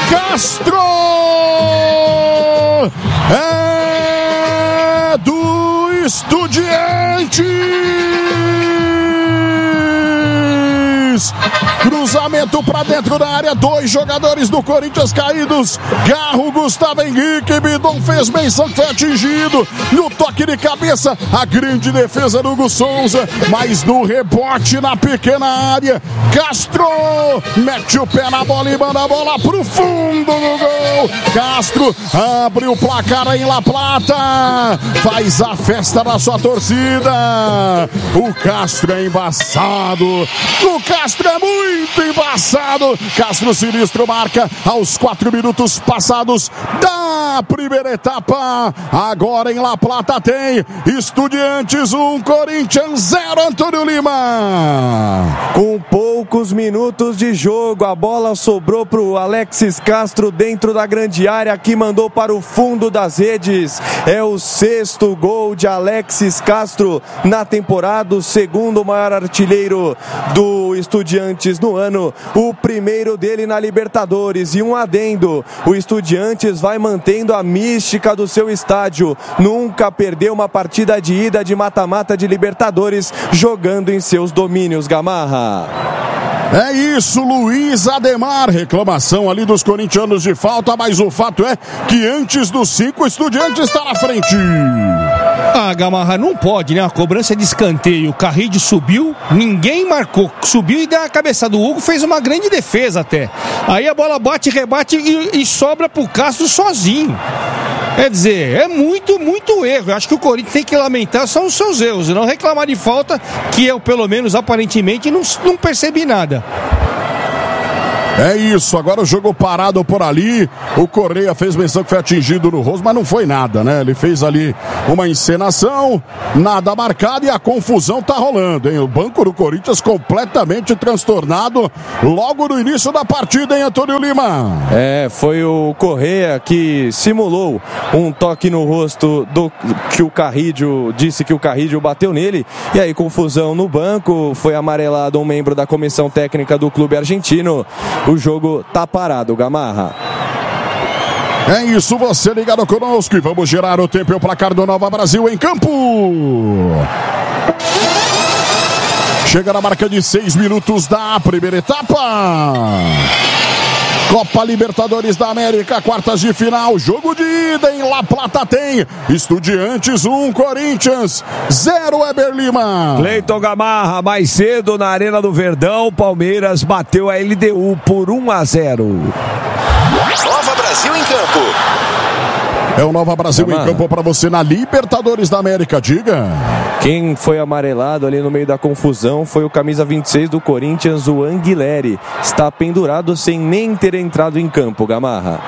Castro! É do Estudiantes! Cruzamento para dentro da área, 2 jogadores do Corinthians caídos. Garro, Gustavo Henrique, Bidon fez menção que foi atingido. No toque de cabeça, a grande defesa do Hugo Souza, mas no rebote na pequena área, Castro mete o pé na bola e manda a bola pro fundo do gol. Castro abre o placar em La Plata, faz a festa da sua torcida. O Castro é embaçado, o Castro é muito embaçado. Castro Sinistro marca aos 4 minutos passados da primeira etapa. Agora em La Plata tem Estudiantes 1, Corinthians 0, Antônio Lima. Com poucos minutos de jogo, a bola sobrou pro Alexis Castro dentro da grande área, que mandou para o fundo das redes. É o 6º gol de Alexis Castro na temporada, o 2º maior artilheiro do Estudiantes no ano, o primeiro dele na Libertadores. E um adendo, o Estudiantes vai mantendo a mística do seu estádio, nunca perdeu uma partida de ida de mata-mata de Libertadores jogando em seus domínios, Gamarra. É isso, Luiz Ademar. Reclamação ali dos corintianos de falta, mas o fato é que antes dos 5, o Estudiantes está na frente. Ah, Gamarra, não pode, né? A cobrança de escanteio, o Carrillo subiu, ninguém marcou, subiu e deu a cabeça do Hugo, fez uma grande defesa até. Aí a bola bate, rebate e sobra pro Castro sozinho. Quer dizer, é muito erro. Eu acho que o Corinthians tem que lamentar só os seus erros e não reclamar de falta, que eu, pelo menos, aparentemente, não percebi nada. É isso, agora o jogo parado por ali. O Correia fez menção que foi atingido no rosto, mas não foi nada, né? Ele fez ali uma encenação, nada marcado e a confusão tá rolando, hein? O banco do Corinthians completamente transtornado logo no início da partida, hein, Antônio Lima? Foi o Correia que simulou um toque no rosto que o Carrillo disse que o Carrillo bateu nele, e aí confusão no banco, foi amarelado um membro da comissão técnica do clube argentino. O jogo tá parado, Gamarra. É isso, você ligado conosco e vamos girar o tempo e o placar do Nova Brasil em campo. Chega na marca de 6 minutos da primeira etapa. Copa Libertadores da América, quartas de final, jogo de ida em La Plata tem Estudiantes 1, Corinthians 0, Weber Lima. Cleiton Gamarra, mais cedo na Arena do Verdão, Palmeiras bateu a LDU por 1-0. Nova Brasil em campo. É o Nova Brasil em campo para você na Libertadores da América, diga. Quem foi amarelado ali no meio da confusão foi o camisa 26 do Corinthians, o Anguilleri. Está pendurado sem nem ter entrado em campo, Gamarra.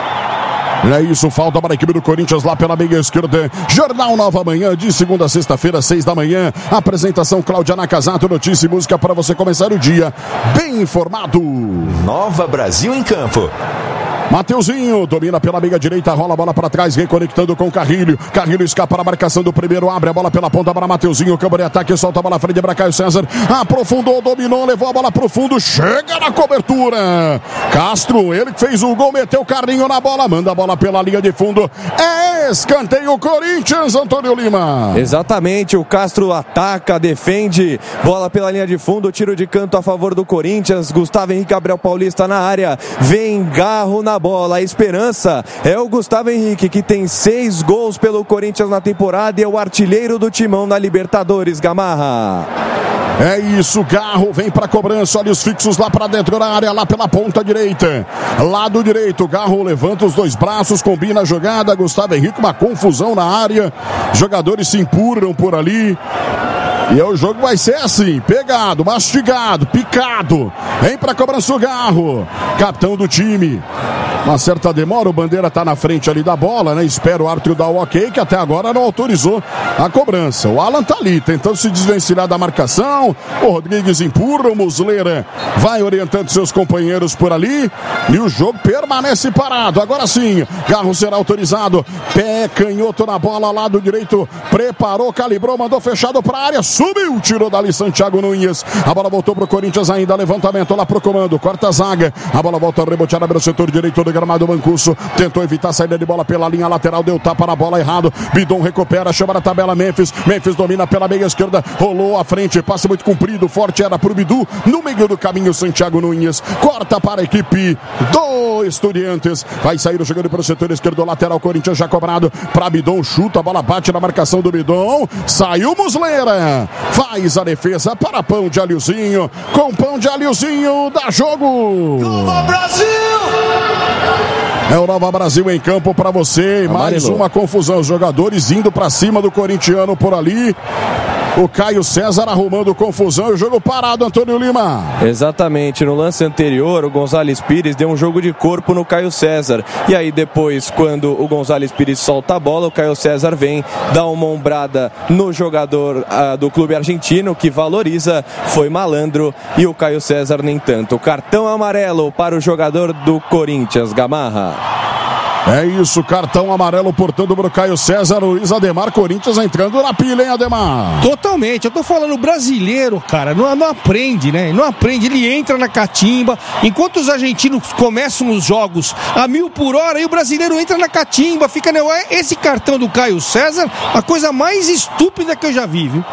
É isso, falta para a equipe do Corinthians lá pela meia esquerda. Jornal Nova Manhã, de segunda a sexta-feira, 6 da manhã. Apresentação Cláudia Nakazato, notícia e música para você começar o dia bem informado. Nova Brasil em campo. Mateuzinho domina pela meia direita, rola a bola para trás, reconectando com Carrillo. Carrillo escapa na marcação do primeiro, abre a bola pela ponta para Mateuzinho, campo de ataque, solta a bola à frente para Caio César, aprofundou, dominou, levou a bola pro fundo, chega na cobertura. Castro, ele que fez o gol, meteu o carrinho na bola, manda a bola pela linha de fundo. É escanteio Corinthians, Antônio Lima. Exatamente, o Castro ataca, defende, bola pela linha de fundo, tiro de canto a favor do Corinthians. Gustavo Henrique, Gabriel Paulista na área, vem Garro na bola, a esperança é o Gustavo Henrique, que tem 6 gols pelo Corinthians na temporada e é o artilheiro do timão na Libertadores, Gamarra. É isso, Garro vem para cobrança, olha os fixos lá para dentro da área, lá pela ponta direita, lado direito, Garro levanta os 2 braços, combina a jogada, Gustavo Henrique, uma confusão na área, jogadores se empurram por ali. E o jogo vai ser assim, pegado, mastigado, picado. Vem pra cobrança o Garro, capitão do time. Uma certa demora, o Bandeira tá na frente ali da bola, né? Espera o árbitro dar o ok, que até agora não autorizou a cobrança. O Alan tá ali, tentando se desvencilhar da marcação. O Rodrigues empurra, o Muslera vai orientando seus companheiros por ali. E o jogo permanece parado. Agora sim, Garro será autorizado. Pé canhoto na bola, lado direito. Preparou, calibrou, mandou fechado pra área. Subiu, tirou dali Santiago Nunes. A bola voltou pro Corinthians ainda, levantamento lá pro comando. Corta a zaga. A bola volta a rebotear, abre o setor direito do gramado Mancuso, tentou evitar a saída de bola pela linha lateral, deu tapa na bola errado, Bidon recupera, chama na tabela Memphis domina pela meia esquerda, rolou à frente, passe muito comprido, forte era pro Bidu, no meio do caminho Santiago Nunes, corta para a equipe do Estudiantes, vai sair jogando para o setor esquerdo, lateral Corinthians já cobrado, para Bidon, chuta, a bola bate na marcação do Bidon, saiu Muslera, faz a defesa para Pão de Alhozinho, com Pão de Alhozinho, dá jogo! Nova Brasil! É o Nova Brasil em campo para você, mais uma confusão, os jogadores indo para cima do corintiano por ali, o Caio César arrumando confusão e o jogo parado, Antônio Lima. Exatamente, no lance anterior o Gonzalez Pires deu um jogo de corpo no Caio César, e aí depois quando o Gonzalez Pires solta a bola, o Caio César vem, dá uma ombrada no jogador do clube argentino, que valoriza, foi malandro, e o Caio César nem tanto. Cartão amarelo para o jogador do Corinthians, Gamarra. É isso, cartão amarelo, portanto, pro Caio César, Luiz Ademar, Corinthians entrando na pilha, hein, Ademar? Totalmente, eu tô falando brasileiro, cara, não aprende, né? Não aprende, ele entra na catimba, enquanto os argentinos começam os jogos a 1000 por hora, e o brasileiro entra na catimba, fica... Esse cartão do Caio César, a coisa mais estúpida que eu já vi, viu?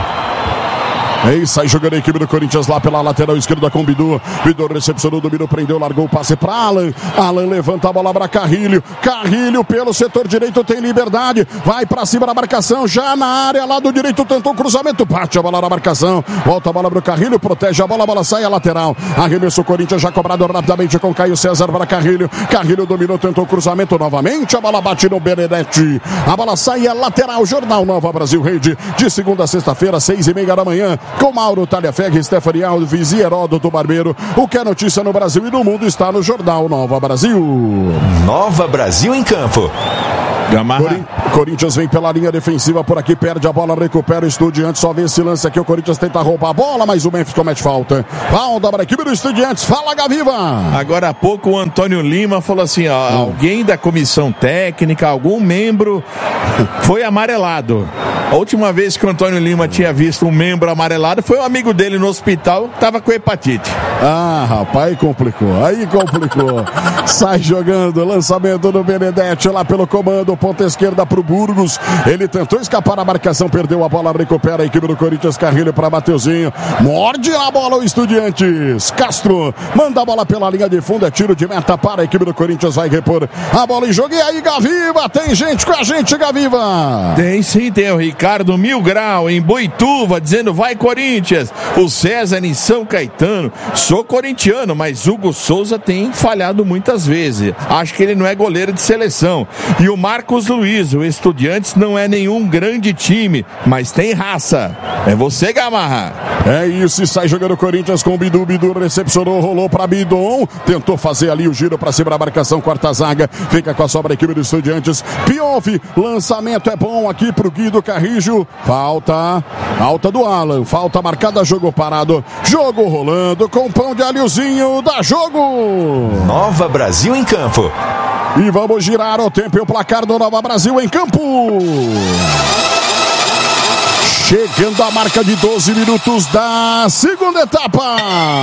Sai jogando a equipe do Corinthians lá pela lateral esquerda com Bidu. Bidu recepcionou, dominou, prendeu, largou o passe para Alan. Alan levanta a bola para Carrilho. Carrilho pelo setor direito tem liberdade. Vai para cima da marcação, já na área, lado direito, tentou o cruzamento. Bate a bola na marcação. Volta a bola para o Carrilho, protege a bola sai a lateral. Arremesso Corinthians já cobrado rapidamente com Caio César para Carrilho. Carrilho dominou, tentou o cruzamento novamente. A bola bate no Benedetti. A bola sai a lateral. Jornal Nova Brasil Rede, de segunda a sexta-feira, 6:30 da manhã. Com Mauro Talhaferri, Stephanie Alves e Heródoto Barbeiro. O que é notícia no Brasil e no mundo está no Jornal Nova Brasil. Nova Brasil em campo. Corinthians vem pela linha defensiva por aqui, perde a bola, recupera o Estudiantes, só vê esse lance aqui, o Corinthians tenta roubar a bola, mas o Memphis comete falta. Falta para a equipe do Estudiantes, fala Gaviva! Agora há pouco o Antônio Lima falou assim, ó, alguém da comissão técnica, algum membro foi amarelado. A última vez que o Antônio Lima tinha visto um membro amarelado foi um amigo dele no hospital, tava com hepatite. Ah, rapaz, aí complicou. Sai jogando, lançamento do Benedetti lá pelo comando, ponta esquerda pro Burgos. Ele tentou escapar da marcação, perdeu a bola, recupera a equipe do Corinthians, Carrilho para Mateuzinho. Morde a bola o Estudiantes. Castro manda a bola pela linha de fundo, é tiro de meta para a equipe do Corinthians, vai repor a bola em jogo. E aí, Gaviva, tem gente com a gente, Gaviva? Tem sim, tem o Ricardo Mil Grau em Boituva, dizendo vai Corinthians. O César em São Caetano, sou corintiano, mas Hugo Souza tem falhado muitas vezes. Acho que ele não é goleiro de seleção. E o Marcos Luiz, o Estudiantes não é nenhum grande time, mas tem raça. É você, Gamarra. É isso, e sai jogando o Corinthians com o Bidu. Bidu recepcionou, rolou para Bidon, tentou fazer ali o giro para cima da marcação, quarta zaga, fica com a sobra a equipe do Estudiantes. Piove, lançamento é bom aqui pro Guido Carrijo. Falta do Alan, falta marcada, jogo parado, jogo rolando com Pão de Alhozinho, dá jogo. Nova Brasil em campo. E vamos girar o tempo e o placar do Nova Brasil em campo. Chegando a marca de 12 minutos da segunda etapa.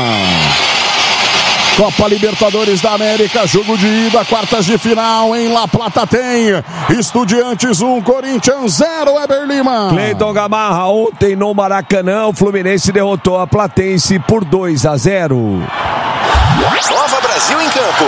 Copa Libertadores da América, jogo de ida, quartas de final em La Plata tem Estudiantes 1, Corinthians 0, Weber Lima. Cleiton Gamarra, ontem no Maracanã, o Fluminense derrotou a Platense por 2-0. Nova Brasil em campo.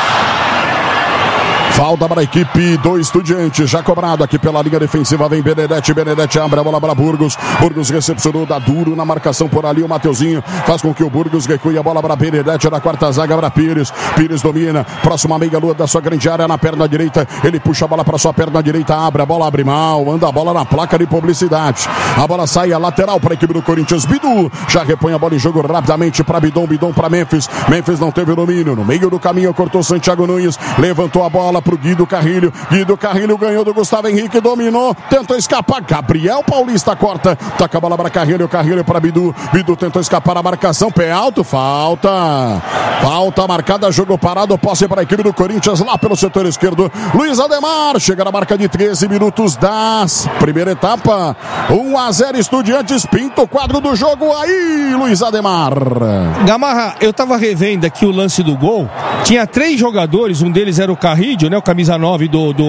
Falta para a equipe do Estudiantes, já cobrado aqui pela linha defensiva, vem Benedetti abre a bola para Burgos recepcionou, dá duro na marcação por ali, o Mateuzinho faz com que o Burgos recue a bola para Benedetti na quarta zaga para Pires domina, próxima meia lua da sua grande área na perna direita, ele puxa a bola para sua perna direita, abre a bola, abre mal, manda a bola na placa de publicidade, a bola sai a lateral para a equipe do Corinthians, Bidu já repõe a bola em jogo rapidamente para Bidon para Memphis não teve domínio, no meio do caminho cortou Santiago Nunes, levantou a bola pro Guido Carrilho. Guido Carrilho ganhou do Gustavo Henrique, dominou, tentou escapar. Gabriel Paulista corta, toca a bola para Carrilho, Carrilho para Bidu. Bidu tentou escapar a marcação, pé alto, falta marcada, jogo parado, posse para a equipe do Corinthians lá pelo setor esquerdo. Luiz Ademar chega na marca de 13 minutos da primeira etapa. 1-0 Estudiantes, pinta o quadro do jogo aí, Luiz Ademar. Gamarra, eu tava revendo aqui o lance do gol. Tinha 3 jogadores, um deles era o Carrillo, né? O camisa 9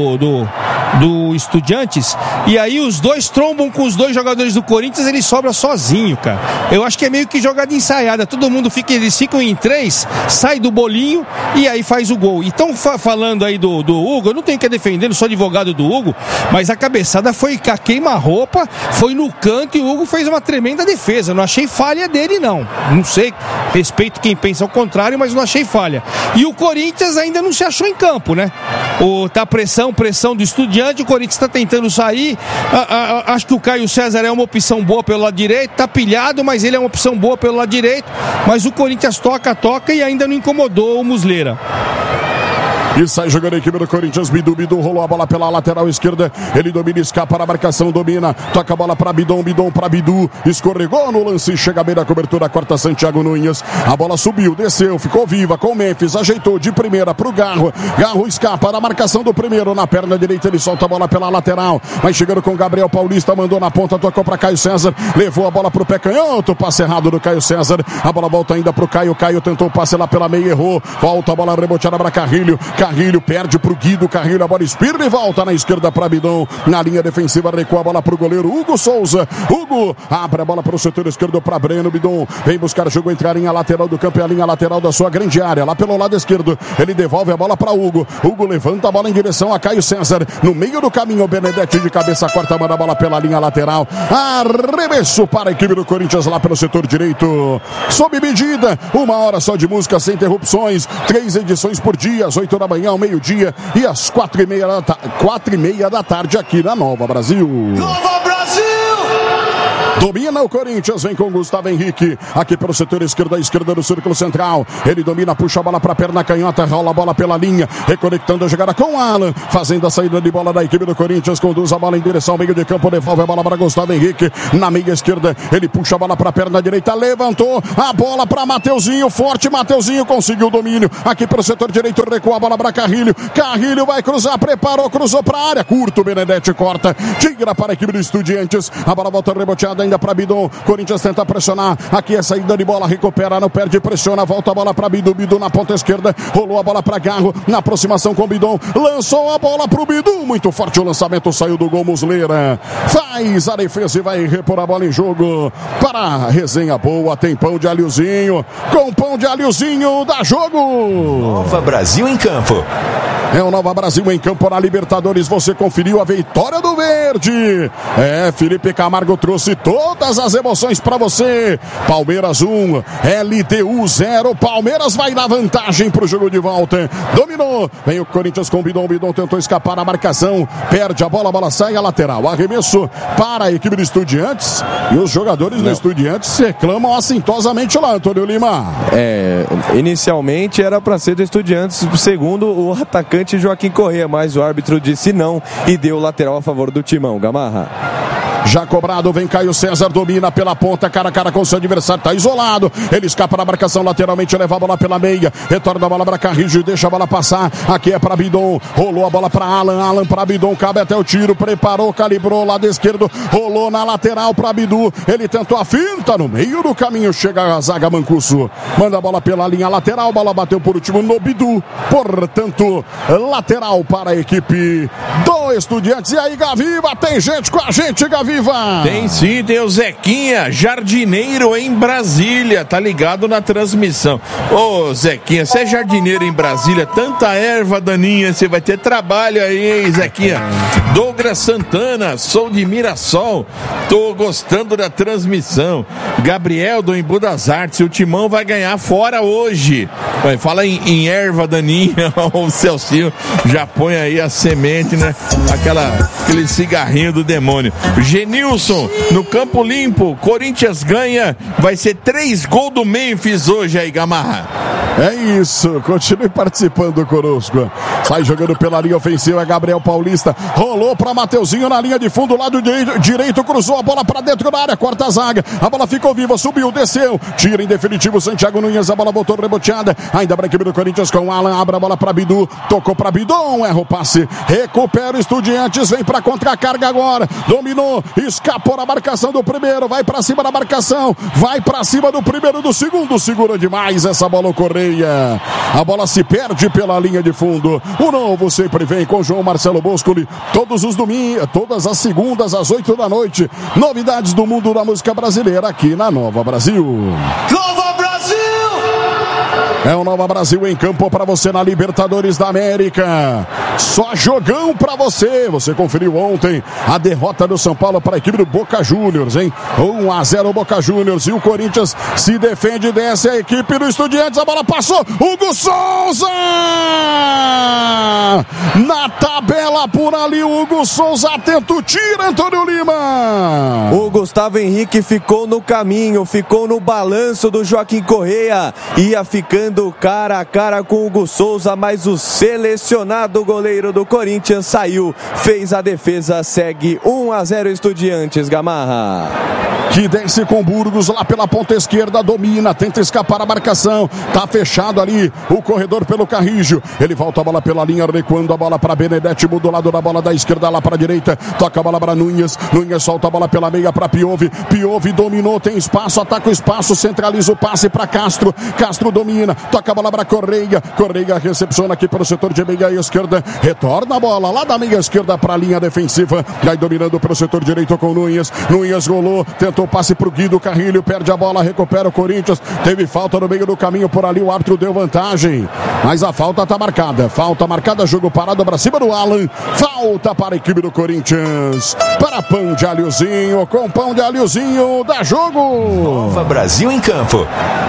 do Estudiantes. E aí os dois trombam com os 2 jogadores do Corinthians, ele sobra sozinho, cara. Eu acho que é meio que jogada ensaiada. Todo mundo eles ficam em 3, sai do bolinho e aí faz o gol. Então, falando aí do Hugo, eu não tenho que defender, não sou advogado do Hugo, mas a cabeçada foi a queima-roupa, foi no canto e o Hugo fez uma tremenda defesa. Eu não achei falha dele, não. Não sei, respeito quem pensa ao contrário, mas não achei falha. E o Corinthians ainda não se achou em campo, né? Tá pressão do Estudiante, o Corinthians está tentando sair. Acho que o Caio César é uma opção boa pelo lado direito, tá pilhado, mas ele é uma opção boa pelo lado direito. Mas o Corinthians toca e ainda não incomodou o Muslera. E sai jogando a equipe do Corinthians. Bidu rolou a bola pela lateral esquerda. Ele domina, escapa na marcação, domina. Toca a bola para Bidon para Bidu. Escorregou no lance, chega bem na cobertura, corta Santiago Nunes. A bola subiu, desceu, ficou viva com o Memphis. Ajeitou de primeira pro Garro. Garro escapa na marcação do primeiro. Na perna direita ele solta a bola pela lateral. Vai chegando com Gabriel Paulista, mandou na ponta, tocou para Caio César. Levou a bola pro pé canhoto. Passe errado do Caio César. A bola volta ainda pro Caio. Caio tentou o passe lá pela meia, errou. Volta a bola reboteada para Carrilho. Carrilho perde pro Guido Carrilho, a bola espirra e volta na esquerda para Bidon, na linha defensiva recua a bola pro goleiro Hugo Souza. Hugo abre a bola pro setor esquerdo para Breno. Bidon vem buscar jogo entre a linha lateral do campo e a linha lateral da sua grande área, lá pelo lado esquerdo. Ele devolve a bola para Hugo. Hugo levanta a bola em direção a Caio César, no meio do caminho. Benedetti de cabeça, quarta, manda a bola pela linha lateral. Arremesso para a equipe do Corinthians lá pelo setor direito, sob medida. 1 hora só de música sem interrupções, 3 edições por dia, às 8 da manhã, ao meio-dia e às 4h30 da tarde aqui na Nova Brasil. Nova Brasil! Domina o Corinthians, vem com Gustavo Henrique, aqui pelo setor esquerdo, à esquerda do círculo central. Ele domina, puxa a bola para a perna canhota, rola a bola pela linha, reconectando a jogada com Alan, fazendo a saída de bola da equipe do Corinthians, conduz a bola em direção ao meio de campo, devolve a bola para Gustavo Henrique, na meia esquerda, ele puxa a bola para a perna direita, levantou a bola para Mateuzinho, forte Mateuzinho, conseguiu o domínio, aqui pelo setor direito, recua a bola para Carrilho, Carrilho vai cruzar, preparou, cruzou para a área, curto, Benedetti corta, tira para a equipe do Estudiantes, a bola volta reboteada ainda para Bidon. Corinthians tenta pressionar. Aqui é saída de bola, recupera, não perde, pressiona, volta a bola para Bidu. Bidu na ponta esquerda, rolou a bola para Garro, na aproximação com Bidon, lançou a bola para o Bidu. Muito forte o lançamento, saiu do gol. Muslera faz a defesa e vai repor a bola em jogo. Para a resenha boa, tem pão de alhozinho. Com pão de alhozinho, dá jogo. Nova Brasil em campo. É o Nova Brasil em campo na Libertadores. Você conferiu a vitória do Verde. Felipe Camargo trouxe todas as emoções para você. Palmeiras 1, LDU 0. Palmeiras vai na vantagem pro jogo de volta. Dominou. Vem o Corinthians com o Bidon. Bidon tentou escapar na marcação. Perde a bola sai a lateral. Arremesso para a equipe do Estudiantes. E os jogadores do Estudiantes reclamam assintosamente lá, Antônio Lima. Inicialmente era para ser do Estudiantes, segundo o atacante Joaquim Corrêa, mas o árbitro disse não e deu lateral a favor do Timão. Gamarra. Já cobrado, vem Caio César, domina pela ponta, cara a cara com seu adversário, tá isolado, ele escapa na marcação lateralmente, leva a bola pela meia, retorna a bola para Carrillo, deixa a bola passar, aqui é para Bidon, rolou a bola para Alan para Bidon, cabe até o tiro, preparou, calibrou, lado esquerdo, rolou na lateral para Bidu, ele tentou a finta, no meio do caminho, chega a zaga Mancuso, manda a bola pela linha lateral, bola bateu por último no Bidu, portanto, lateral para a equipe do Estudiantes. E aí, Gaviva, tem gente com a gente, Gaviva? Tem sim, tem o Zequinha, jardineiro em Brasília, tá ligado na transmissão. Ô Zequinha, você é jardineiro em Brasília, tanta erva daninha, você vai ter trabalho aí, hein, Zequinha? Douglas Santana, sou de Mirassol, tô gostando da transmissão. Gabriel do Embu das Artes, o Timão vai ganhar fora hoje. Fala em erva daninha, o Celcinho já põe aí a semente, né? Aquele cigarrinho do demônio. Genilson, no Campo Limpo, Corinthians ganha, vai ser 3 gols do Memphis hoje aí, Gamarra. É isso, continue participando conosco. Sai jogando pela linha ofensiva, é Gabriel Paulista. Rolou para Mateuzinho na linha de fundo, lado direito, cruzou a bola para dentro da área, corta a zaga. A bola ficou viva, subiu, desceu. Tira em definitivo Santiago Nunes, a bola voltou reboteada. Ainda para a equipe do Corinthians com o Alan, abre a bola para Bidu. Tocou para Bidon, erra o passe. Recupera o Estudiantes, vem para contra-carga agora. Dominou, escapou na marcação do primeiro, vai para cima da marcação, vai para cima do primeiro, do segundo, segura demais essa bola o Correia. A bola se perde pela linha de fundo. O novo sempre vem com João Marcelo Boscoli, todos os domingos, todas as segundas às 8 da noite. Novidades do mundo da música brasileira aqui na Nova Brasil. Nova Brasil! É o Nova Brasil em campo para você na Libertadores da América. Só jogão para você. Você conferiu ontem a derrota do São Paulo para a equipe do Boca Juniors, hein? 1-0 Boca Juniors. E o Corinthians se defende, desce a equipe do Estudiantes. A bola passou. Hugo Souza! Na tabela por ali, o Hugo Souza atento, tira Antônio Lima. O Gustavo Henrique ficou no caminho, ficou no balanço do Joaquim Correia. Ia ficando cara a cara com o Hugo Souza, mas o selecionado goleiro do Corinthians saiu, fez a defesa, segue 1-0 Estudiantes, Gamarra. Que desce com Burgos lá pela ponta esquerda, domina, tenta escapar a marcação, tá fechado ali o corredor pelo Carrijo, ele volta a bola pela linha, recuando a bola para Benedetti, muda o lado da bola da esquerda lá para a direita, toca a bola para Nunes solta a bola pela meia para Piove dominou, tem espaço, ataca o espaço, centraliza o passe para Castro domina, toca a bola para Correia recepciona aqui pelo setor de meia esquerda, retorna a bola lá da meia esquerda para a linha defensiva, vai dominando pelo setor direito com Nunes rolou, tentou passe pro Guido Carrilho, perde a bola, recupera o Corinthians, teve falta no meio do caminho por ali, o árbitro deu vantagem, mas a falta tá marcada, jogo parado para cima do Alan, falta para a equipe do Corinthians, para pão de alhozinho, com pão de alhozinho, dá jogo. Nova Brasil em campo.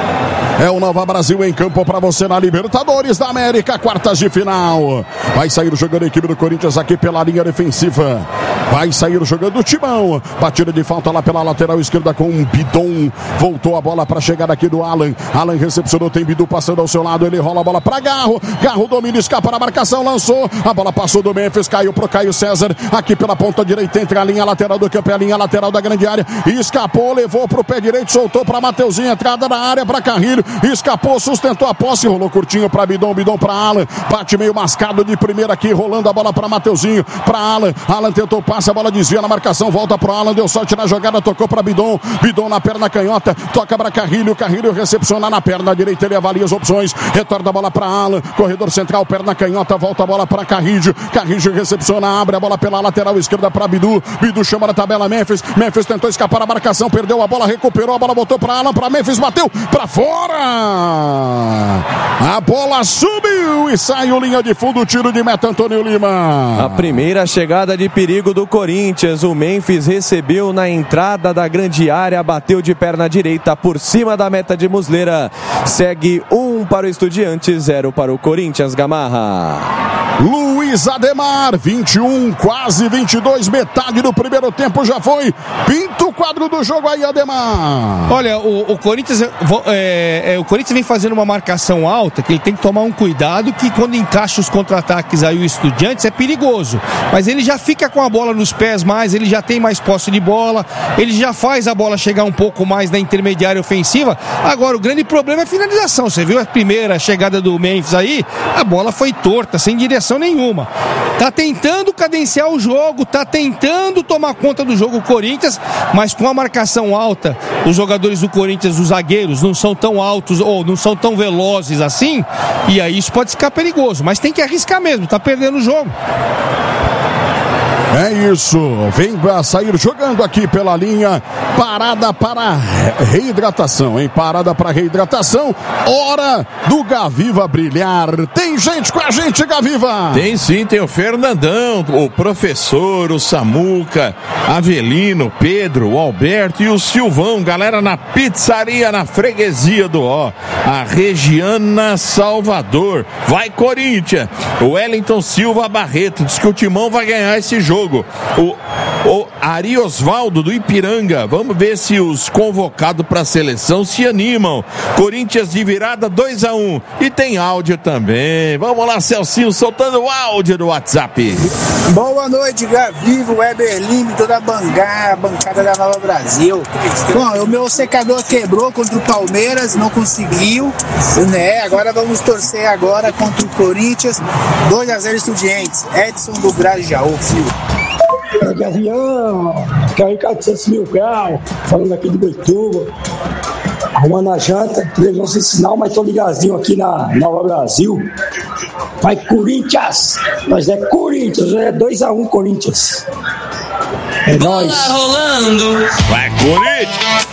É o Nova Brasil em campo para você na Libertadores da América, quartas de final. Vai sair jogando a equipe do Corinthians aqui pela linha defensiva. Vai sair jogando o Timão. Batida de falta lá pela lateral esquerda com um Bidon. Voltou a bola para chegar aqui do Alan. Alan recepcionou, tem Bidu passando ao seu lado. Ele rola a bola para Garro. Garro domina, escapa na marcação, lançou. A bola passou do Memphis, caiu pro Caio César. Aqui pela ponta direita, entre a linha lateral do campo e a linha lateral da grande área. Escapou, levou pro pé direito, soltou para Mateuzinho. Entrada na área para Carrilho. Escapou, sustentou a posse, rolou curtinho para Bidon para Alan. Bate meio mascado de primeira aqui, rolando a bola para Mateuzinho, para Alan. Alan tentou passe, a bola desvia na marcação, volta pro Alan, deu sorte na jogada, tocou para Bidon na perna canhota, toca para Carrilho recepciona na perna direita, ele avalia as opções, retorna a bola para Alan, corredor central, perna canhota, volta a bola para Carrilho recepciona, abre a bola pela lateral esquerda para Bidu chama na tabela Memphis tentou escapar a marcação, perdeu a bola, recuperou a bola, voltou para Alan, para Memphis, bateu para fora. A bola subiu e saiu linha de fundo, tiro de meta Antônio Lima. A primeira chegada de perigo do Corinthians, o Memphis recebeu na entrada da grande área, bateu de perna direita por cima da meta de Muslera, segue 1 para o Estudiantes, 0 para o Corinthians, Gamarra. Luiz Ademar, 21, quase 22, metade do primeiro tempo já foi. Pinta o quadro do jogo aí, Ademar. Olha, o Corinthians o Corinthians vem fazendo uma marcação alta, que ele tem que tomar um cuidado, que quando encaixa os contra-ataques aí o Estudiantes é perigoso, mas ele já fica com a bola nos pés mais, ele já tem mais posse de bola, ele já faz a bola chegar um pouco mais na intermediária ofensiva. Agora o grande problema é a finalização. Você viu a primeira chegada do Memphis aí, a bola foi torta, sem direção nenhuma. Tá tentando cadenciar o jogo, tá tentando tomar conta do jogo o Corinthians, mas com a marcação alta, os jogadores do Corinthians, os zagueiros, não são tão altos ou não são tão velozes assim, e aí isso pode ficar perigoso, mas tem que arriscar mesmo, tá perdendo o jogo. É isso, vem a sair jogando aqui pela linha, parada para reidratação, hein? Parada para reidratação, hora do Gaviva brilhar. Tem gente com a gente, Gaviva? Tem sim, tem o Fernandão, o professor, o Samuca, Avelino, Pedro, o Alberto e o Silvão, galera na pizzaria, na freguesia do Ó, a Regiana Salvador. Vai Corinthians, o Wellington Silva Barreto diz que o Timão vai ganhar esse jogo. O Ari Osvaldo do Ipiranga, vamos Vamos ver se os convocados para a seleção se animam. Corinthians de virada 2-1. E tem áudio também. Vamos lá, Celcinho, soltando o áudio do WhatsApp. Boa noite, Gavivo, Weber Lima, toda a bancada da Nova Brasil. Bom, o meu secador quebrou contra o Palmeiras, não conseguiu, né? Agora vamos torcer agora contra o Corinthians, 2-0 Estudiantes. Edson do Grajaú, filho. Gavião, Caio 400 mil graus, falando aqui de Boituva, arrumando a janta, televisão sem sinal, mas tô ligadinho aqui na Nova Brasil. Vai Corinthians, nós é Corinthians, é 2-1 Corinthians. É nóis. Rolando. Vai, Corinthians!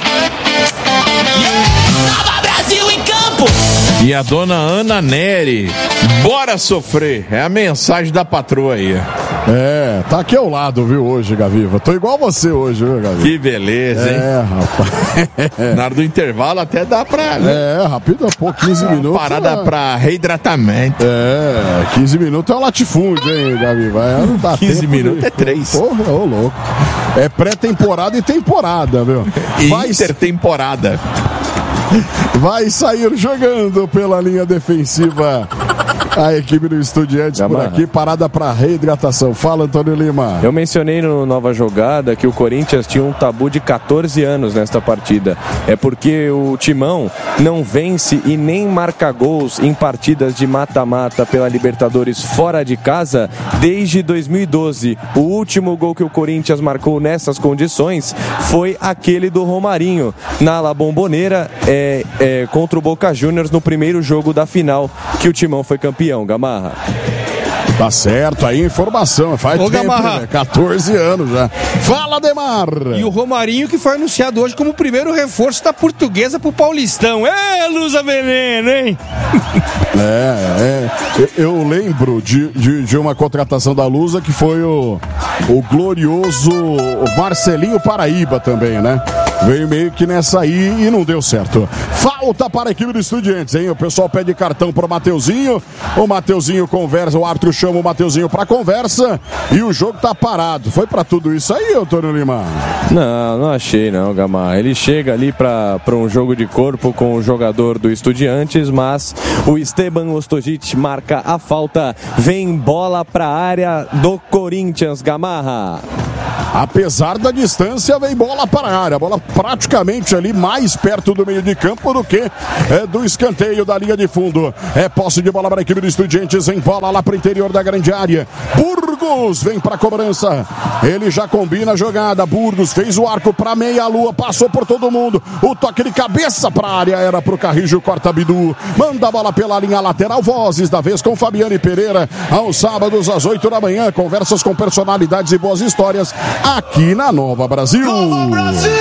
Nova Brasil em campo. E a dona Ana Neri, bora sofrer, é a mensagem da patroa aí. É, tá aqui ao lado, viu, hoje, Gaviva. Tô igual você hoje, viu, Gaviva? Que beleza, hein? Rapaz. Na hora do intervalo até dá pra... Rápido, pô, 15 minutos. Parada pra reidratamento. 15 minutos é um latifúndio, hein, Gaviva? Não dá 15 tempo minutos é 3. Porra, ô louco. É pré-temporada e temporada, viu? Intertemporada. Vai sair jogando pela linha defensiva a equipe do Estudiantes por aqui, parada para reidratação. Fala, Antônio Lima. Eu mencionei no Nova Jogada que o Corinthians tinha um tabu de 14 anos nesta partida. É porque o Timão não vence e nem marca gols em partidas de mata-mata pela Libertadores fora de casa desde 2012. O último gol que o Corinthians marcou nessas condições foi aquele do Romarinho, na La Bombonera, contra o Boca Juniors no primeiro jogo da final, que o Timão foi campeão, Gamarra. Tá certo, aí informação, faz tempo, Gamarra. né? 14 anos já. Fala, Demar! E o Romarinho que foi anunciado hoje como o primeiro reforço da Portuguesa pro Paulistão. Lusa Veneno, hein? Eu lembro de uma contratação da Lusa que foi o glorioso Marcelinho Paraíba também, né? Veio meio que nessa aí e não deu certo. Falta para a equipe do Estudiantes, hein? O pessoal pede cartão pro Mateuzinho. O Mateuzinho conversa, o árbitro chama o Mateuzinho pra conversa e o jogo tá parado. Foi pra tudo isso aí, Antônio Lima? Não achei não, Gamarra. Ele chega ali pra um jogo de corpo com o jogador do Estudiantes, mas o Esteban Ostojic marca a falta. Vem bola pra área do Corinthians, Gamarra. Apesar da distância, vem bola para a área. Bola praticamente ali mais perto do meio de campo do que do escanteio da linha de fundo. É posse de bola para a equipe do Estudiantes. Em bola lá para o interior da grande área. Burgos vem para a cobrança. Ele já combina a jogada. Burgos fez o arco para meia-lua. Passou por todo mundo. O toque de cabeça para a área era para o Carrijo. Corta Bidu. Manda a bola pela linha lateral. Vozes da vez com Fabiane Pereira. Aos sábados às 8 da manhã. Conversas com personalidades e boas histórias aqui na Nova Brasil. Nova Brasil!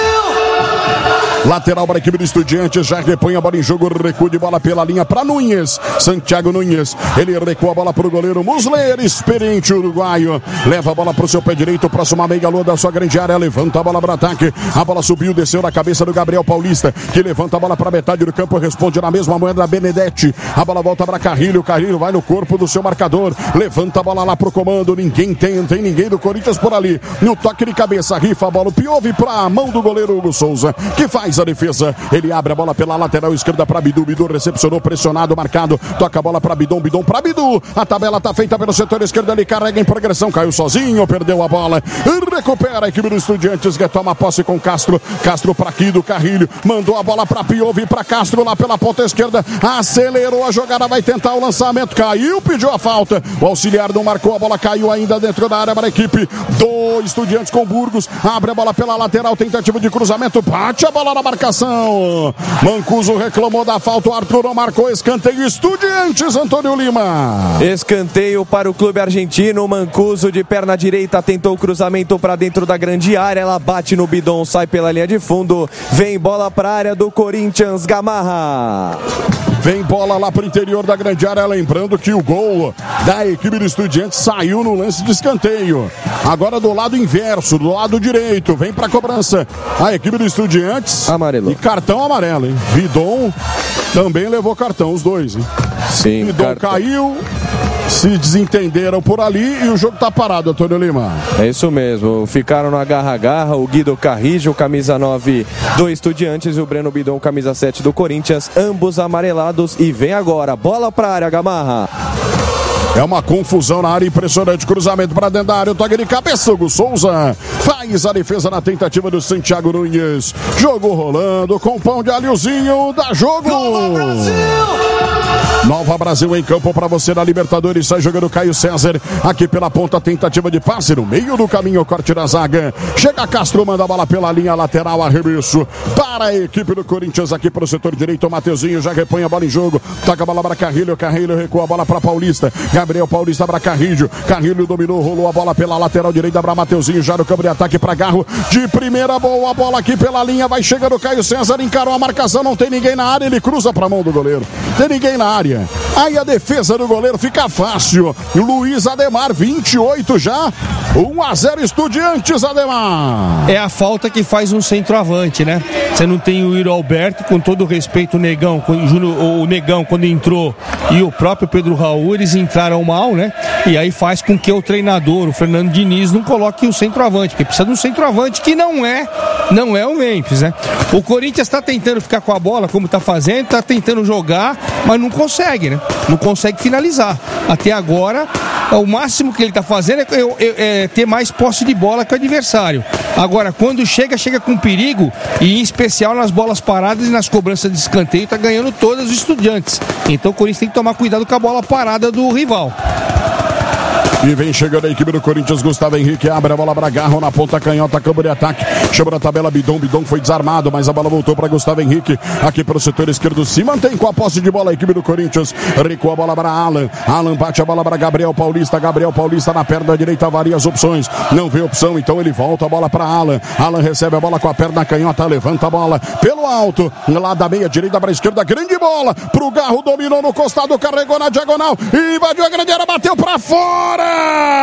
Lateral para a equipe do Estudiantes, já repõe a bola em jogo, recuo de bola pela linha para Nunes, Santiago Nunes, ele recua a bola para o goleiro Muslera, experiente uruguaio, leva a bola para o seu pé direito, próximo à meia-lua da sua grande área, levanta a bola para ataque, a bola subiu, desceu na cabeça do Gabriel Paulista, que levanta a bola para metade do campo, responde na mesma moeda da Benedetti, a bola volta para Carrilho, Carrilho vai no corpo do seu marcador, levanta a bola lá pro comando, ninguém tem ninguém do Corinthians por ali, no toque de cabeça, rifa a bola, o Piove para a mão do goleiro Hugo Souza, que faz a defesa, ele abre a bola pela lateral esquerda para Bidu, Bidu recepcionou, pressionado, marcado, toca a bola para Bidon, Bidon para Bidu, a tabela tá feita pelo setor esquerdo, ele carrega em progressão, caiu sozinho, perdeu a bola, recupera a equipe do Estudiantes, que toma posse com Castro, Castro para aqui do Carrilho, mandou a bola para Piove, para Castro lá pela ponta esquerda, acelerou a jogada, vai tentar o lançamento, caiu, pediu a falta, o auxiliar não marcou, a bola caiu ainda dentro da área para a equipe do Estudiantes com Burgos, abre a bola pela lateral, tentativa de cruzamento, bate a bola na marcação, Mancuso reclamou da falta, o Arthur marcou, escanteio Estudiantes, Antônio Lima. Escanteio para o clube argentino, Mancuso de perna direita tentou o cruzamento para dentro da grande área, ela bate no Bidon, sai pela linha de fundo, vem bola para a área do Corinthians, Gamarra. Vem bola lá pro interior da grande área, lembrando que o gol da equipe do Estudiantes saiu no lance de escanteio. Agora do lado inverso, do lado direito, vem pra cobrança a equipe do Estudiantes. Amarelo. E cartão amarelo, hein? Bidon também levou cartão, os dois, hein? Sim, Bidon caiu. Se desentenderam por ali e o jogo tá parado, Antônio Lima. É isso mesmo, ficaram no agarra-agarra o Guido Carrijo, camisa 9 do Estudiantes, e o Breno Bidon, camisa 7 do Corinthians, ambos amarelados. E vem agora, bola pra área, Gamarra. É uma confusão na área impressionante. Cruzamento para dentro da área. O toque de cabeça. Hugo Souza faz a defesa na tentativa do Santiago Nunes. Jogo rolando com pão de alhozinho. Dá jogo. Nova Brasil em campo para você na Libertadores. Sai jogando Caio César. Aqui pela ponta. Tentativa de passe no meio do caminho. Corte da zaga. Chega Castro. Manda a bola pela linha lateral. Arremesso para a equipe do Corinthians. Aqui para o setor direito. O Mateuzinho já repõe a bola em jogo. Toca a bola para Carrilho. Carrilho recua a bola para Paulista. Gabriel Paulista para Carrilho. Carrilho dominou, rolou a bola pela lateral direita para Mateuzinho, já no campo de ataque para Garro. De primeira, boa bola aqui pela linha, vai chegando o Caio César, encarou a marcação, não tem ninguém na área, ele cruza para a mão do goleiro. Tem ninguém na área. Aí a defesa do goleiro fica fácil. Luiz Ademar, 28 já. 1-0 Estudiantes, Ademar. É a falta que faz um centroavante, né? Você não tem o Iro Alberto, com todo o respeito, o Negão, o Negão quando entrou, e o próprio Pedro Raul, eles entraram mal, né? E aí faz com que o treinador, o Fernando Diniz, não coloque o centroavante, porque precisa de um centroavante que não é o Memphis, né? O Corinthians está tentando ficar com a bola, como está fazendo, está tentando jogar, mas não consegue, né? Não consegue finalizar. Até agora, o máximo que ele está fazendo é ter mais posse de bola que o adversário. Agora, quando chega com perigo, e em especial nas bolas paradas e nas cobranças de escanteio, está ganhando todos os Estudiantes. Então o Corinthians tem que tomar cuidado com a bola parada do rival. E vem chegando a equipe do Corinthians, Gustavo Henrique abre a bola para Garro na ponta canhota, campo de ataque, chama na tabela Bidon foi desarmado, mas a bola voltou para Gustavo Henrique, aqui pelo setor esquerdo, se mantém com a posse de bola a equipe do Corinthians, recua a bola para Alan bate a bola para Gabriel Paulista na perna direita, varia as opções, não vê opção, então ele volta a bola para Alan recebe a bola com a perna canhota, levanta a bola pelo alto, lá da meia direita para a esquerda, grande bola pro Garro, dominou no costado, carregou na diagonal, invadiu a grande área, bateu para fora.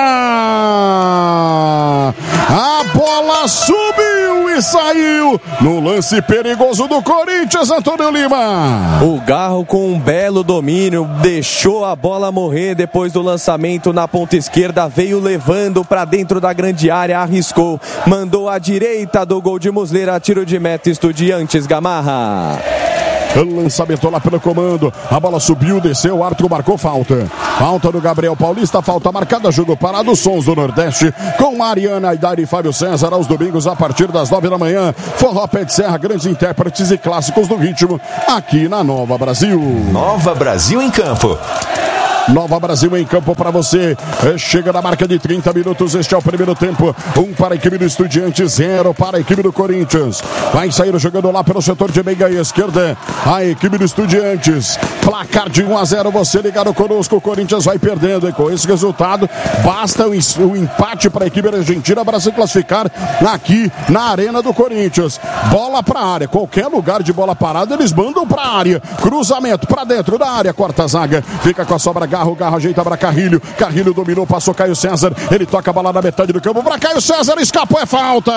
A bola subiu e saiu no lance perigoso do Corinthians, Antônio Lima. O Garro com um belo domínio deixou a bola morrer depois do lançamento na ponta esquerda, veio levando para dentro da grande área, arriscou, mandou à direita do gol de Muslera, tiro de meta Estudiantes, Gamarra. Lançamento lá pelo comando, a bola subiu, desceu, o árbitro marcou falta do Gabriel Paulista, falta marcada, jogo parado, Sons do Nordeste com Mariana Aidar e Fábio César aos domingos a partir das 9 da manhã, Forró Pé de Serra, grandes intérpretes e clássicos do ritmo aqui na Nova Brasil. Nova Brasil em campo. Nova Brasil em campo para você. Chega na marca de 30 minutos. Este é o primeiro tempo. 1 para a equipe do Estudiantes, 0 para a equipe do Corinthians. Vai sair jogando lá pelo setor de meia esquerda. A equipe do Estudiantes. Placar de 1-0. Você ligado conosco. O Corinthians vai perdendo. E com esse resultado, basta o empate para a equipe argentina para se classificar aqui na Arena do Corinthians. Bola para a área. Qualquer lugar de bola parada, eles mandam para a área. Cruzamento para dentro da área. Corta a zaga. Fica com a sobra. Garro ajeita para Carrilho dominou, passou Caio César, ele toca a bola na metade do campo para Caio César, escapou, é falta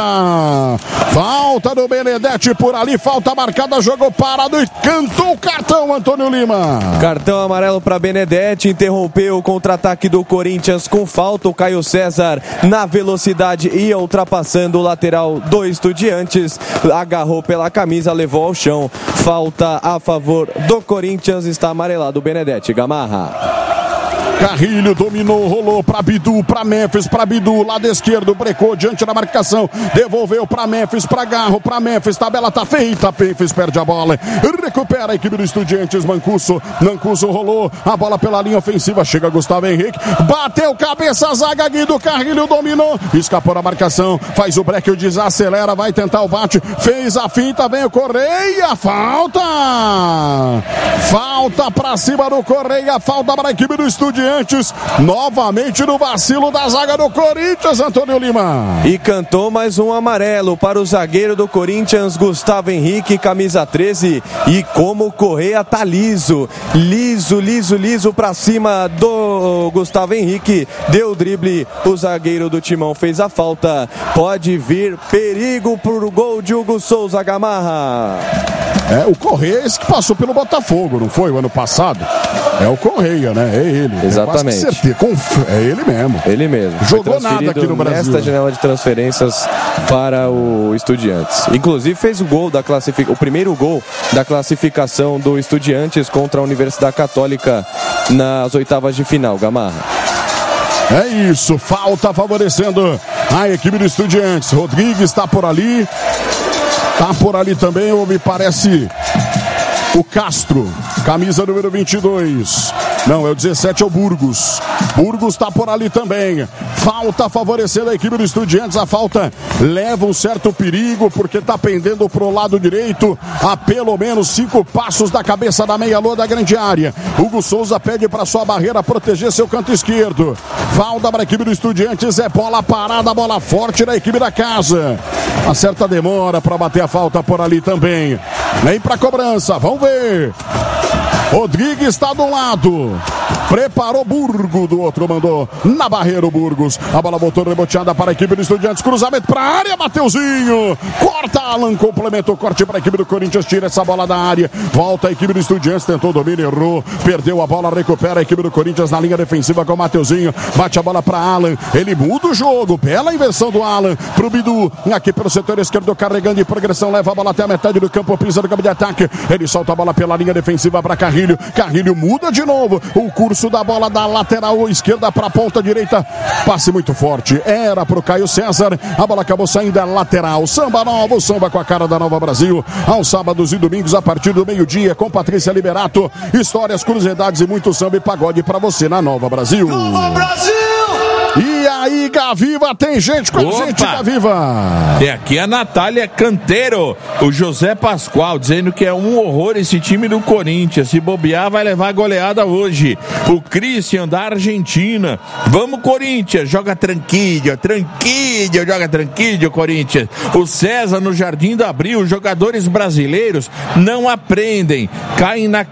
do Benedetti por ali, falta marcada, jogou parado e cantou o cartão, Antônio Lima. Cartão amarelo para Benedetti, interrompeu o contra-ataque do Corinthians com falta, o Caio César na velocidade ia ultrapassando o lateral do Estudiantes, agarrou pela camisa, levou ao chão, falta a favor do Corinthians, está amarelado o Benedetti, Gamarra. Carrilho dominou, rolou para Bidu, para Memphis, para Bidu, lado esquerdo, brecou diante da marcação, devolveu para Memphis, para Garro, para Memphis, tabela tá feita, Memphis perde a bola, recupera a equipe do Estudiantes, Mancuso rolou, a bola pela linha ofensiva, chega Gustavo Henrique, bateu cabeça, zaga Guido, Carrilho dominou, escapou da marcação, faz o break, desacelera, vai tentar o bate, fez a finta, vem o Correia, falta para cima do Correia, falta para a equipe do Estudiantes, novamente no vacilo da zaga do Corinthians, Antônio Lima. E cantou mais um amarelo para o zagueiro do Corinthians, Gustavo Henrique, camisa 13. E como o Correia tá liso para cima do Gustavo Henrique, deu o drible, o zagueiro do Timão fez a falta. Pode vir perigo pro gol de Hugo Souza, Gamarra. O Correia, esse que passou pelo Botafogo, não foi o ano passado? É o Correia, né? É ele. Exatamente. É ele mesmo. Ele mesmo. Jogou nada aqui no Brasil. Nesta janela de transferências para o Estudiantes. Inclusive fez o primeiro gol da classificação do Estudiantes contra a Universidade Católica nas oitavas de final, Gamarra. É isso, falta favorecendo a equipe do Estudiantes. Rodrigues está por ali. Tá por ali também, ou me parece o Castro, camisa número 22. Não, é o 17, é o Burgos. Burgos tá por ali também. Falta favorecendo a equipe do Estudiantes. A falta leva um certo perigo, porque tá pendendo pro lado direito a pelo menos 5 passos da cabeça da meia-lua da grande área. Hugo Souza pede para sua barreira proteger seu canto esquerdo. Falta para a equipe do Estudiantes, é bola parada, bola forte da equipe da casa. Uma certa demora para bater a falta por ali também. Vem pra cobrança, vamos ver. Rodrigues está do lado. Preparou Burgo do outro, mandou na barreira o Burgos. A bola voltou reboteada para a equipe do Estudiantes. Cruzamento para a área, Mateuzinho. Corta Alan, complementou o corte para a equipe do Corinthians. Tira essa bola da área. Volta a equipe do Estudiantes, tentou domínio, errou. Perdeu a bola, recupera a equipe do Corinthians na linha defensiva com o Mateuzinho. Bate a bola para Alan. Ele muda o jogo. Bela inversão do Alan pro Bidu. Aqui pelo setor esquerdo, carregando em progressão. Leva a bola até a metade do campo, pisa no campo de ataque. Ele solta a bola pela linha defensiva para Carrilho. Carrilho muda de novo o curso da bola da lateral esquerda para a ponta direita. Passe muito forte. Era pro Caio César. A bola acabou saindo da lateral. Samba novo, samba com a cara da Nova Brasil. Aos sábados e domingos a partir do meio-dia com Patrícia Liberato. Histórias, curiosidades e muito samba e pagode para você na Nova Brasil. Nova Brasil! E aí, Gaviva, tem gente com a gente, Gaviva. Tem aqui a Natália Canteiro, o José Pascoal, dizendo que é um horror esse time do Corinthians. Se bobear, vai levar goleada hoje. O Christian da Argentina. Vamos, Corinthians, joga tranquilho, joga tranquilho, Corinthians. O César no Jardim do Abril, jogadores brasileiros não aprendem, caem na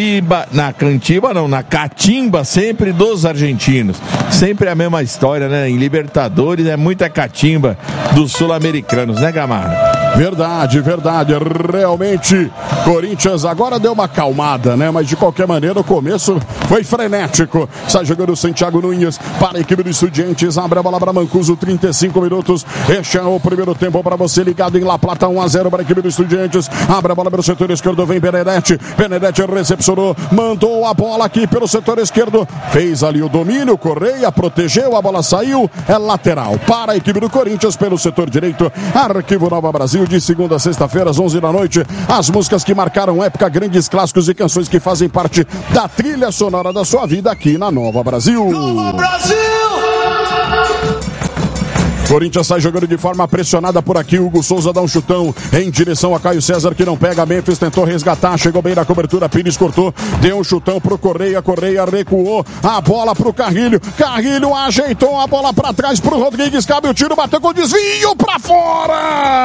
catimba sempre dos argentinos. Sempre a mesma história, né? Em Libertadores é muita catimba dos sul-americanos, né, Gamarra? Verdade. Realmente, Corinthians agora deu uma acalmada, né? Mas de qualquer maneira, o começo foi frenético. Sai jogando o Santiago Nunes para a equipe do Estudiantes. Abre a bola para Mancuso, 35 minutos. Este é o primeiro tempo para você ligado em La Plata, 1-0 para a equipe do Estudiantes. Abre a bola pelo setor esquerdo, vem Benedetti. Benedetti recepcionou, mandou a bola aqui pelo setor esquerdo. Fez ali o domínio, Correia protegeu, a bola saiu. É lateral para a equipe do Corinthians pelo setor direito. Arquivo Nova Brasil, de segunda a sexta-feira, às 11 da noite. As músicas que marcaram época, grandes clássicos e canções que fazem parte da trilha sonora da sua vida aqui na Nova Brasil. Nova Brasil! Corinthians sai jogando de forma pressionada por aqui. Hugo Souza dá um chutão em direção a Caio César, que não pega. Memphis tentou resgatar, chegou bem na cobertura. Pires cortou, deu um chutão pro Correia. Correia recuou a bola pro Carrilho. Carrilho ajeitou a bola pra trás pro Rodrigues. Cabe o tiro, bateu com desvio pra fora.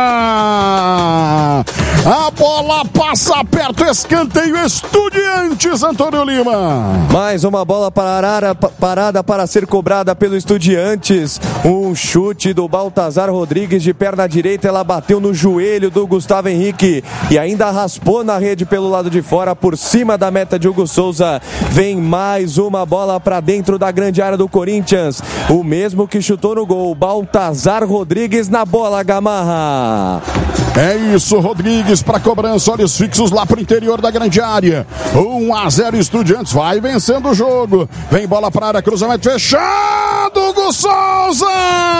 A bola passa perto, escanteio. Estudiantes, Antônio Lima. Mais uma bola parada para ser cobrada pelo Estudiantes. Um chute do Baltazar Rodrigues de perna direita, ela bateu no joelho do Gustavo Henrique e ainda raspou na rede pelo lado de fora, por cima da meta de Hugo Souza. Vem mais uma bola para dentro da grande área do Corinthians, o mesmo que chutou no gol, Baltazar Rodrigues na bola, Gamarra. É isso, Rodrigues para cobrança, olhos fixos lá pro interior da grande área. 1-0 Estudiantes, vai vencendo o jogo. Vem bola para a área, cruzamento fechado, Hugo Souza!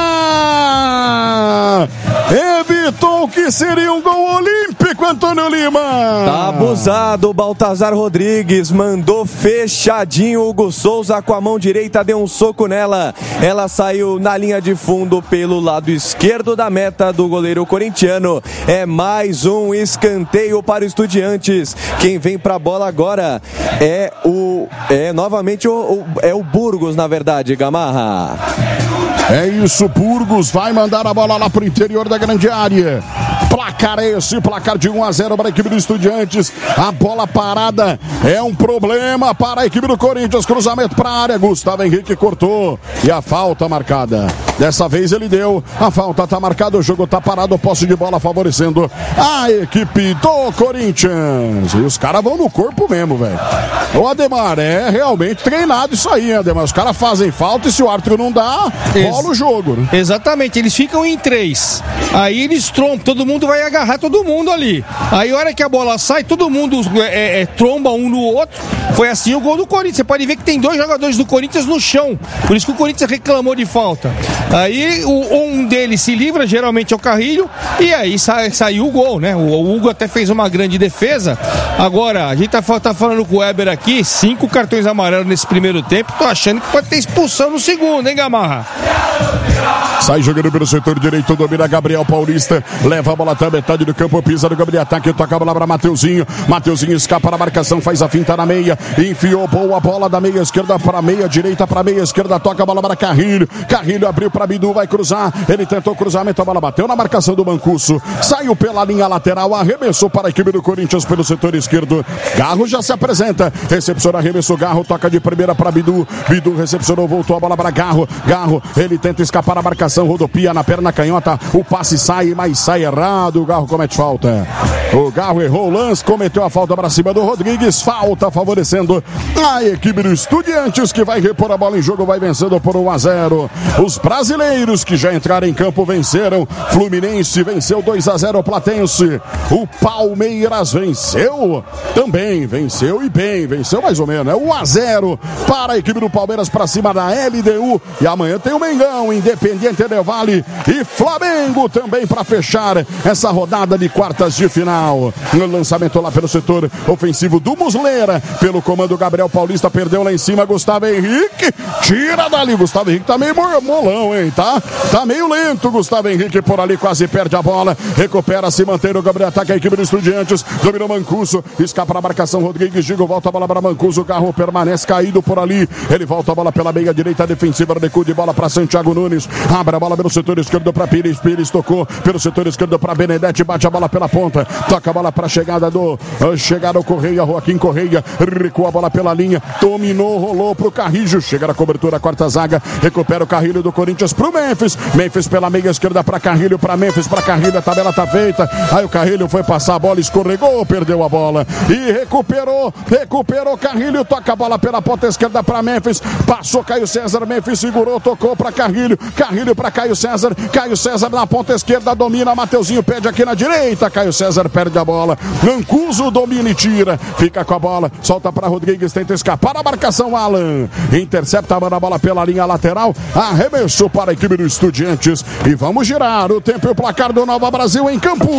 Evitou o que seria um gol olímpico, Antônio Lima. Tá abusado, Baltazar Rodrigues mandou fechadinho. Hugo Souza com a mão direita deu um soco nela. Ela saiu na linha de fundo pelo lado esquerdo da meta do goleiro corintiano. É mais um escanteio para o Estudiantes. Quem vem pra bola agora é novamente o Burgos, na verdade, Gamarra. É isso, Burgos vai mandar a bola lá pro interior da grande área. Placar é esse, placar de 1-0 para a equipe do Estudiantes. A bola parada é um problema para a equipe do Corinthians. Cruzamento para a área, Gustavo Henrique cortou e a falta marcada. Dessa vez ele deu. A falta tá marcada, o jogo tá parado, posse de bola favorecendo a equipe do Corinthians. E os caras vão no corpo mesmo, velho. Ô Ademar, é realmente treinado isso aí, Ademar. Os caras fazem falta e se o árbitro não dá, rola o jogo, né? Exatamente, eles ficam em 3. Aí eles trombam, todo mundo vai agarrar todo mundo ali. Aí a hora que a bola sai, todo mundo tromba um no outro. Foi assim o gol do Corinthians. Você pode ver que tem 2 jogadores do Corinthians no chão. Por isso que o Corinthians reclamou de falta. Aí um deles se livra, geralmente é o Carrilho, e aí saiu o gol, né? O Hugo até fez uma grande defesa. Agora, a gente tá falando com o Weber aqui, 5 cartões amarelos nesse primeiro tempo. Tô achando que pode ter expulsão no segundo, hein, Gamarra? Sai jogando pelo setor direito, domina Gabriel Paulista, leva a bola até a metade do campo, pisa no Gabriel ataque, toca a bola para Mateuzinho. Mateuzinho escapa na marcação, faz a finta na meia, enfiou boa bola da meia esquerda para meia direita, para meia esquerda, toca a bola para Carrilho. Carrilho abriu para Bidu, vai cruzar, ele tentou cruzamento, a bola bateu na marcação do Mancuso, saiu pela linha lateral, arremessou para a equipe do Corinthians pelo setor esquerdo. Garro já se apresenta, recepciona, arremessou Garro, toca de primeira para Bidu, Bidu recepcionou, voltou a bola para Garro, ele tenta escapar na marcação, rodopia na perna canhota, o passe sai, mas sai errado, o Garro comete falta. O Garro errou o lance, cometeu a falta para cima do Rodrigues, falta favorecendo a equipe do Estudiantes, que vai repor a bola em jogo, vai vencendo por 1-0. Os brasileiros que já entraram em campo venceram. Fluminense venceu 2-0 o Platense. O Palmeiras venceu também, venceu e bem, venceu mais ou menos, 1-0 para a equipe do Palmeiras para cima da LDU. E amanhã tem o Mengão, Independiente Del Valle e Flamengo também para fechar essa rodada de quartas de final. No lançamento lá pelo setor ofensivo do Muslera, pelo comando Gabriel Paulista, perdeu lá em cima Gustavo Henrique, tira dali, Gustavo Henrique tá meio molão, hein, tá meio lento Gustavo Henrique por ali, quase perde a bola, recupera, se mantém o Gabriel, ataca a equipe do Estudiantes, dominou Mancuso, escapa na marcação, Rodrigues, Gigo, volta a bola para Mancuso, o Garro permanece caído por ali, ele volta a bola pela meia direita defensiva, recuo de bola para Santiago Nunes, abre a bola pelo setor esquerdo para Pires, Pires tocou pelo setor esquerdo para Benedetti, bate a bola pela ponta, toca a bola para chegada do Correia, Joaquim Correia, recua a bola pela linha, dominou, rolou pro Carrilho, chega na cobertura, quarta zaga, recupera o Carrilho do Corinthians pro Memphis, Memphis pela meia esquerda para Carrilho, para Memphis, para Carrilho, a tabela tá feita, aí o Carrilho foi passar a bola, escorregou, perdeu a bola e recuperou Carrilho, toca a bola pela ponta esquerda para Memphis, passou Caio César, Memphis segurou, tocou para Carrilho para Caio César na ponta esquerda, domina, Mateuzinho pede aqui na direita, Caio César perde a bola, Mancuso domina e tira, fica com a bola, solta para Rodrigues, tenta escapar a marcação, Alan intercepta, manda a bola pela linha lateral, arremessou para a equipe do Estudiantes e vamos girar o tempo e o placar do Nova Brasil em campo.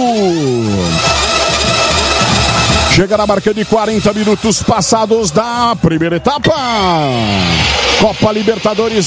Chega na marca de 40 minutos passados da primeira etapa. Copa Libertadores